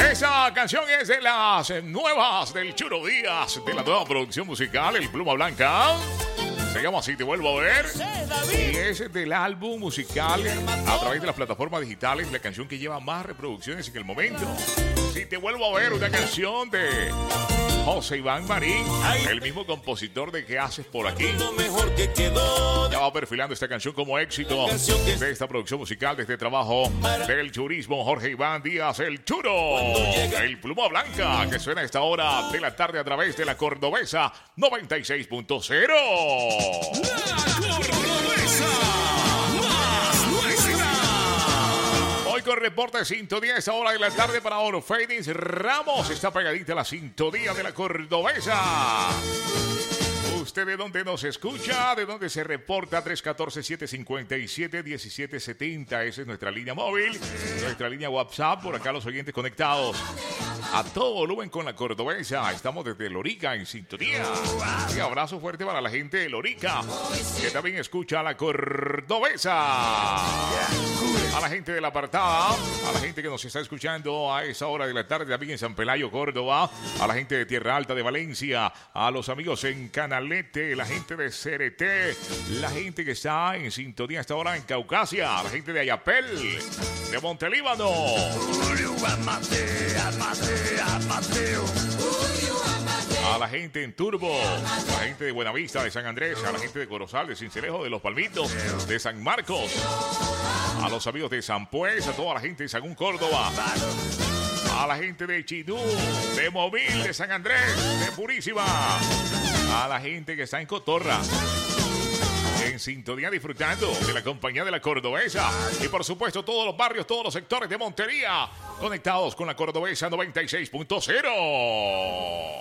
Esa canción es de las nuevas del Churo Díaz, de la nueva producción musical, El Pluma Blanca. Se llama Si Te Vuelvo a Ver. Y es del álbum musical a través de las plataformas digitales, la canción que lleva más reproducciones en el momento. Si Te Vuelvo a Ver, una canción de José Iván Marín, el mismo compositor de ¿Qué haces por aquí? Ya va perfilando esta canción como éxito de esta producción musical, de este trabajo del churismo. Jorge Iván Díaz, el Churo, el Pluma Blanca, que suena a esta hora de la tarde a través de la Cordobesa 96.0. Hoy con reporte de sintonía a esta hora de la tarde para Oro Fénix Ramos. Está pegadita a la sintonía de la Cordobesa. ¿Usted de dónde nos escucha? ¿De dónde se reporta? 314-757-1770. Esa es nuestra línea móvil, nuestra línea WhatsApp. Por acá los oyentes conectados a todo volumen con la Cordobesa. Estamos desde Lorica en sintonía. Un abrazo fuerte para la gente de Lorica, que también escucha a la Cordobesa. A la gente de la apartada, a la gente que nos está escuchando a esa hora de la tarde también en San Pelayo, Córdoba, a la gente de Tierra Alta de Valencia, a los amigos en Canalete, la gente de Cereté, la gente que está en sintonía a esta hora en Caucasia, a la gente de Ayapel, de Montelíbano. A la gente en Turbo, a la gente de Buenavista, de San Andrés, a la gente de Corozal, de Cincelejo, de Los Palmitos, de San Marcos, a los amigos de San Pues, a toda la gente de Sagún, Córdoba, a la gente de Chidú, de Movil, de San Andrés, de Purísima, a la gente que está en Cotorra, en sintonía disfrutando de la compañía de la Cordobesa, y por supuesto todos los barrios, todos los sectores de Montería conectados con la Cordobesa 96.0.